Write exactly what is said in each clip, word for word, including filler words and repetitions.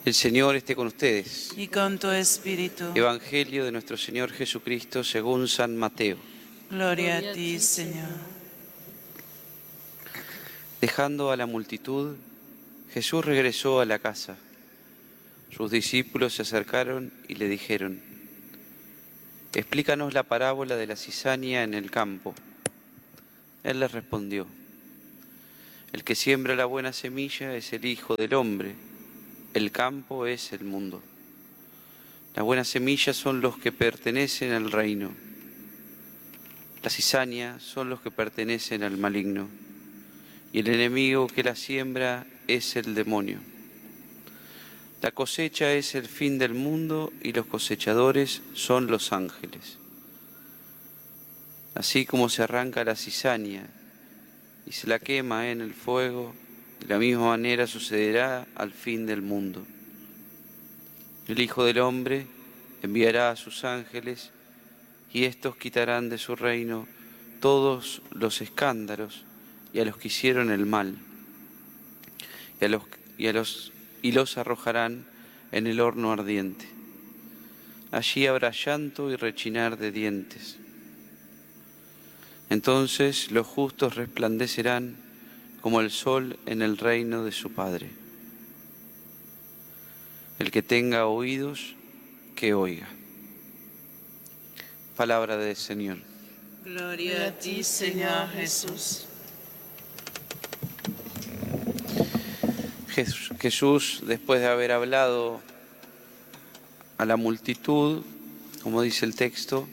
El Señor esté con ustedes. Y con tu espíritu. Evangelio de nuestro Señor Jesucristo según San Mateo. Gloria a ti, Señor. Dejando a la multitud, Jesús regresó a la casa. Sus discípulos se acercaron y le dijeron: «Explícanos la parábola de la cizaña en el campo». Él les respondió: «El que siembra la buena semilla es el Hijo del Hombre. El campo es el mundo. La buena semilla son los que pertenecen al reino. La cizaña son los que pertenecen al maligno. Y el enemigo que la siembra es el demonio. La cosecha es el fin del mundo y los cosechadores son los ángeles. Así como se arranca la cizaña y se la quema en el fuego, de la misma manera sucederá al fin del mundo. El Hijo del Hombre enviará a sus ángeles y éstos quitarán de su reino todos los escándalos y a los que hicieron el mal, y, a los, y, a los, y los arrojarán en el horno ardiente. Allí habrá llanto y rechinar de dientes. Entonces los justos resplandecerán como el sol en el reino de su Padre. El que tenga oídos, que oiga». Palabra del Señor. Gloria a ti, Señor Jesús. Jesús, después de haber hablado a la multitud, como dice el texto,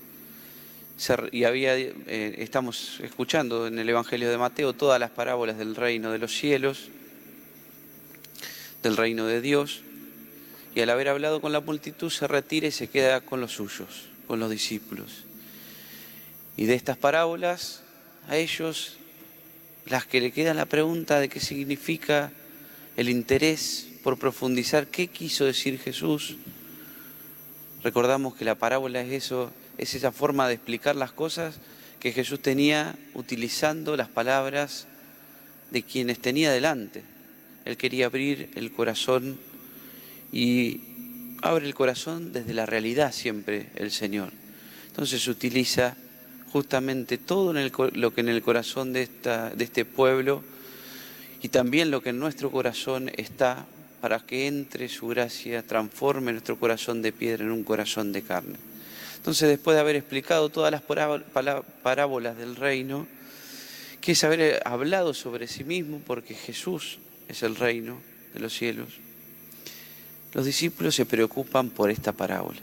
y había, eh, estamos escuchando en el Evangelio de Mateo todas las parábolas del reino de los cielos, del reino de Dios, y al haber hablado con la multitud se retira y se queda con los suyos, con los discípulos. Y de estas parábolas, a ellos, las que le queda la pregunta de qué significa el interés por profundizar, qué quiso decir Jesús. Recordamos que la parábola es eso, es esa forma de explicar las cosas que Jesús tenía utilizando las palabras de quienes tenía delante. Él quería abrir el corazón y abre el corazón desde la realidad siempre el Señor. Entonces utiliza justamente todo en el, lo que en el corazón de, esta, de este pueblo y también lo que en nuestro corazón está, para que entre su gracia, transforme nuestro corazón de piedra en un corazón de carne. Entonces, después de haber explicado todas las parábolas del reino, que es haber hablado sobre sí mismo, porque Jesús es el reino de los cielos, los discípulos se preocupan por esta parábola.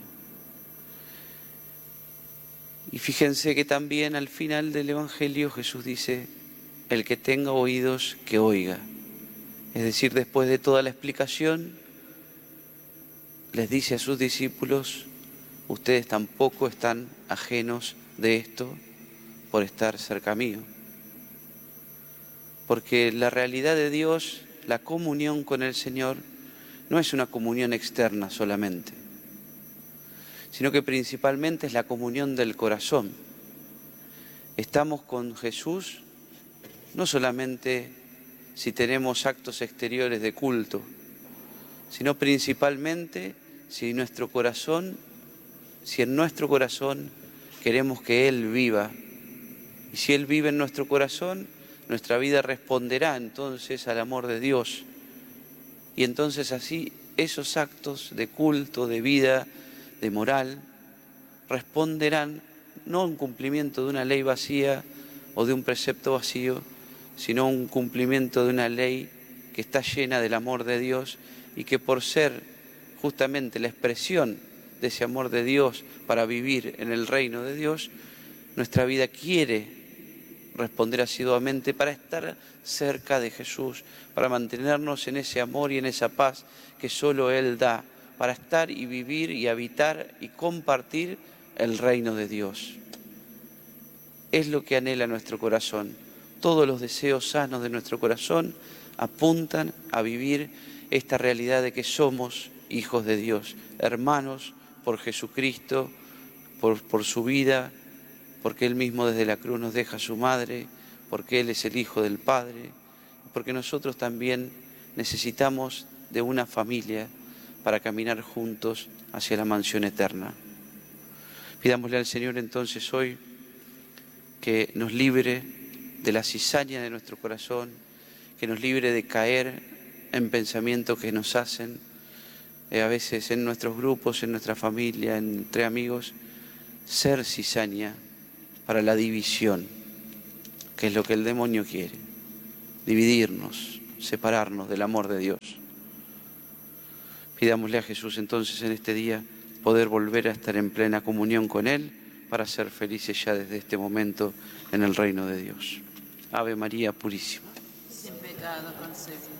Y fíjense que también al final del Evangelio Jesús dice: el que tenga oídos, que oiga. Es decir, después de toda la explicación, les dice a sus discípulos: ustedes tampoco están ajenos de esto por estar cerca mío. Porque la realidad de Dios, la comunión con el Señor, no es una comunión externa solamente, sino que principalmente es la comunión del corazón. Estamos con Jesús no solamente si tenemos actos exteriores de culto, sino principalmente si nuestro corazón, si en nuestro corazón queremos que Él viva. Y si Él vive en nuestro corazón, nuestra vida responderá entonces al amor de Dios. Y entonces así esos actos de culto, de vida, de moral, responderán no a un cumplimiento de una ley vacía o de un precepto vacío, sino un cumplimiento de una ley que está llena del amor de Dios y que por ser justamente la expresión de ese amor de Dios para vivir en el reino de Dios, nuestra vida quiere responder asiduamente para estar cerca de Jesús, para mantenernos en ese amor y en esa paz que solo Él da, para estar y vivir y habitar y compartir el reino de Dios. Es lo que anhela nuestro corazón. Todos los deseos sanos de nuestro corazón apuntan a vivir esta realidad de que somos hijos de Dios, hermanos por Jesucristo, por, por su vida, porque Él mismo desde la cruz nos deja a su madre, porque Él es el Hijo del Padre, porque nosotros también necesitamos de una familia, para caminar juntos hacia la mansión eterna. Pidámosle al Señor entonces hoy que nos libre de la cizaña de nuestro corazón, que nos libre de caer en pensamientos que nos hacen, eh, a veces en nuestros grupos, en nuestra familia, entre amigos, ser cizaña para la división, que es lo que el demonio quiere, dividirnos, separarnos del amor de Dios. Pidámosle a Jesús entonces en este día poder volver a estar en plena comunión con Él para ser felices ya desde este momento en el reino de Dios. Ave María Purísima. Sin pecado concebida.